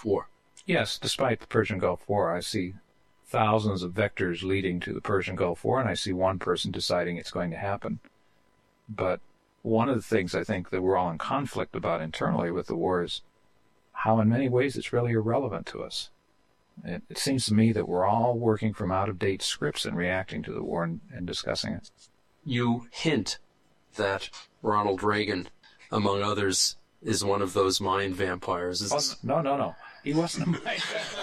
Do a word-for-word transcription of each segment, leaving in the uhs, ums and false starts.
War. Yes, despite the Persian Gulf War, I see thousands of vectors leading to the Persian Gulf War, and I see one person deciding it's going to happen. But one of the things I think that we're all in conflict about internally with the war is how in many ways it's really irrelevant to us. It, it seems to me that we're all working from out-of-date scripts and reacting to the war and, and discussing it. You hint that Ronald Reagan, among others, is one of those mind vampires. Is Oh, this... no, no, no. He wasn't a mind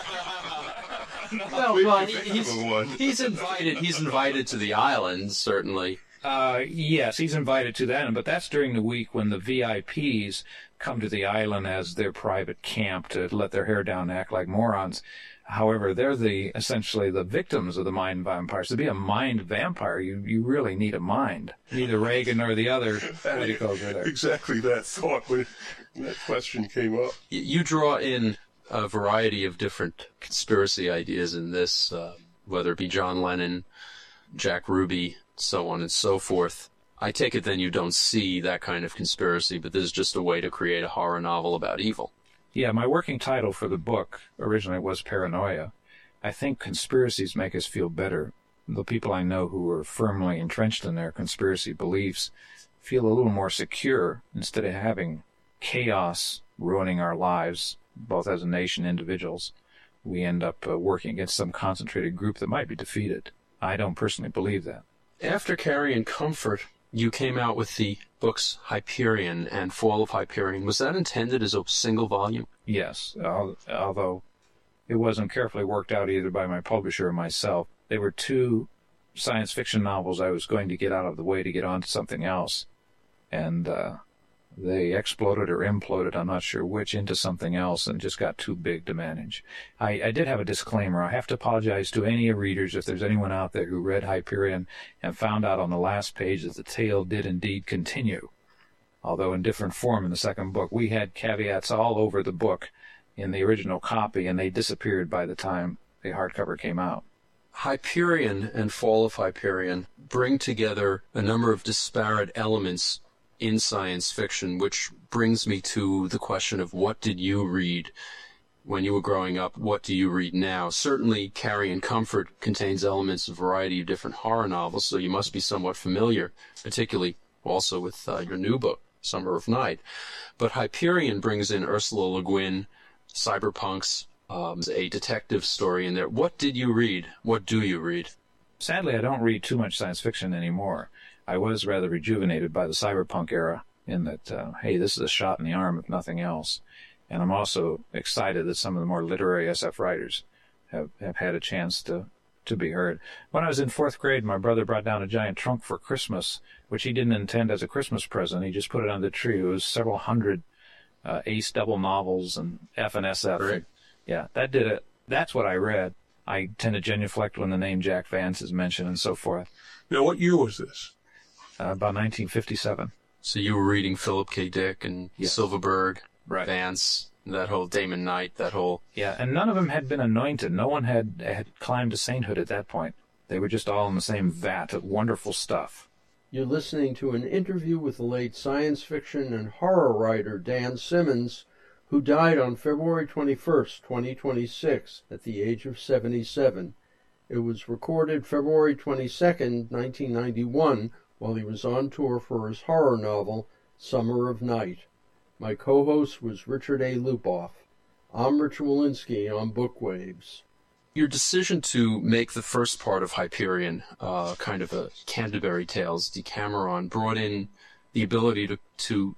no, well, he, he's, he's invited. He's invited to the island, certainly. Uh, yes, he's invited to that, but that's during the week when the V I Ps come to the island as their private camp to let their hair down and act like morons. However, they're the essentially the victims of the mind vampires. To be a mind vampire, you, you really need a mind. Neither Reagan nor the other politicos are there. Exactly that thought when that question came up. You draw in a variety of different conspiracy ideas in this, uh, whether it be John Lennon, Jack Ruby, so on and so forth. I take it then you don't see that kind of conspiracy, but this is just a way to create a horror novel about evil. Yeah, my working title for the book originally was Paranoia. I think conspiracies make us feel better. The people I know who are firmly entrenched in their conspiracy beliefs feel a little more secure instead of having chaos ruining our lives, both as a nation and individuals. We end up uh, working against some concentrated group that might be defeated. I don't personally believe that. After Carrion Comfort, you came out with the books Hyperion and Fall of Hyperion. Was that intended as a single volume? Yes, al- although it wasn't carefully worked out either by my publisher or myself. They were two science fiction novels I was going to get out of the way to get on to something else. And uh, they exploded or imploded, I'm not sure which, into something else and just got too big to manage. I, I did have a disclaimer. I have to apologize to any readers if there's anyone out there who read Hyperion and found out on the last page that the tale did indeed continue. Although in different form in the second book. We had caveats all over the book in the original copy, and they disappeared by the time the hardcover came out. Hyperion and Fall of Hyperion bring together a number of disparate elements in science fiction, which brings me to the question of what did you read when you were growing up? What do you read now? Certainly, Carrion Comfort contains elements of a variety of different horror novels, so you must be somewhat familiar, particularly also with uh, your new book, Summer of Night. But Hyperion brings in Ursula Le Guin, cyberpunks, um, a detective story in there. What did you read? What do you read? Sadly, I don't read too much science fiction anymore. I was rather rejuvenated by the cyberpunk era in that, uh, hey, this is a shot in the arm if nothing else. And I'm also excited that some of the more literary S F writers have, have had a chance to, to be heard. When I was in fourth grade, my brother brought down a giant trunk for Christmas, which he didn't intend as a Christmas present. He just put it on the tree. It was several hundred uh, ace double novels and F and S F. Right. Yeah, that did it. That's what I read. I tend to genuflect when the name Jack Vance is mentioned and so forth. Now, what year was this? Uh, about nineteen fifty-seven. So you were reading Philip K. Dick and Yes. Silverberg, Right. Vance, that whole Damon Knight, that whole... Yeah, and none of them had been anointed. No one had, had climbed to sainthood at that point. They were just all in the same vat of wonderful stuff. You're listening to an interview with the late science fiction and horror writer Dan Simmons, who died on February twenty-first, twenty twenty-six, at the age of seventy-seven. It was recorded February twenty-second, nineteen ninety-one, while he was on tour for his horror novel, Summer of Night. My co-host was Richard A. Lupoff. I'm Rich Walensky on Bookwaves. Your decision to make the first part of Hyperion uh, kind of a Canterbury Tales Decameron brought in the ability to, to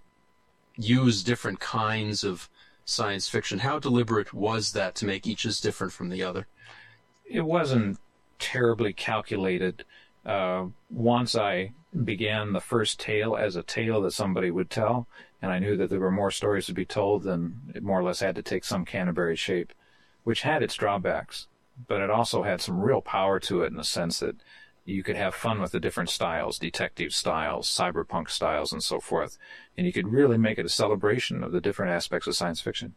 use different kinds of science fiction. How deliberate was that to make each as different from the other? It wasn't terribly calculated. Uh, once I began the first tale as a tale that somebody would tell, and I knew that there were more stories to be told, then it more or less had to take some Canterbury shape, which had its drawbacks, but it also had some real power to it in the sense that you could have fun with the different styles, detective styles, cyberpunk styles, and so forth, and you could really make it a celebration of the different aspects of science fiction.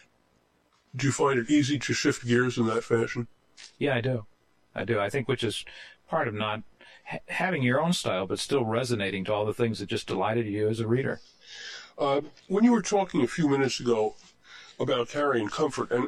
Did you find it easy to shift gears in that fashion? Yeah, I do. I do. I think which is part of not ha- having your own style, but still resonating to all the things that just delighted you as a reader. Uh, when you were talking a few minutes ago about Carrion Comfort, and